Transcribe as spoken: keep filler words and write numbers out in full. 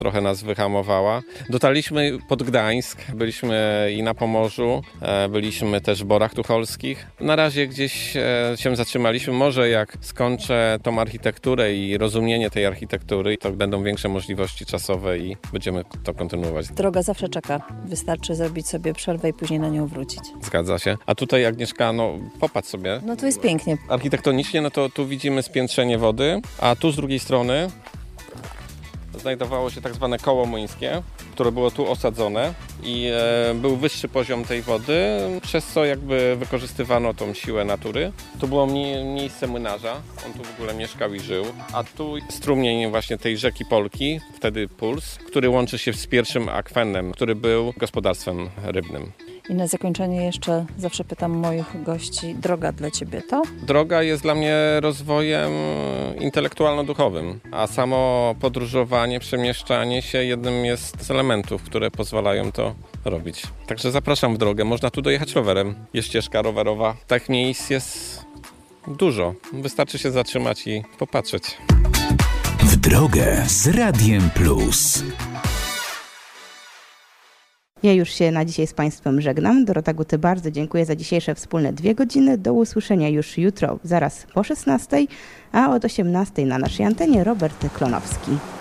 trochę nas wyhamowała. Dotarliśmy pod Gdańsk, byliśmy i na Pomorzu, byliśmy też w Borach Tucholskich. Na razie gdzieś się zatrzymaliśmy. Może jak skończę tą architekturę i rozumienie tej architektury, to będą większe możliwości czasowe i będziemy to kontynuować. Droga zawsze czeka. Wystarczy zrobić sobie przerwę i później na nią wrócić. Zgadza się. A tutaj, Agnieszka, no popatrz sobie. No tu jest pięknie. Architektonicznie, no to tu widzimy spiętrzenie wody, a tu z drugiej strony znajdowało się tak zwane koło młyńskie, które było tu osadzone i e, był wyższy poziom tej wody, przez co jakby wykorzystywano tą siłę natury. Tu było mniej, miejsce młynarza, on tu w ogóle mieszkał i żył, a tu strumień właśnie tej rzeki Polki, wtedy Puls, który łączy się z pierwszym akwenem, który był gospodarstwem rybnym. I na zakończenie jeszcze zawsze pytam moich gości, droga dla Ciebie to? Droga jest dla mnie rozwojem intelektualno-duchowym, a samo podróżowanie, przemieszczanie się jednym jest z elementów, które pozwalają to robić. Także zapraszam w drogę, można tu dojechać rowerem, jest ścieżka rowerowa. Tak miejsc jest dużo, wystarczy się zatrzymać i popatrzeć. W drogę z Radiem Plus. Ja już się na dzisiaj z Państwem żegnam. Dorota Guty, bardzo dziękuję za dzisiejsze wspólne dwie godziny. Do usłyszenia już jutro, zaraz po szesnastej, a od osiemnastej na naszej antenie Robert Klonowski.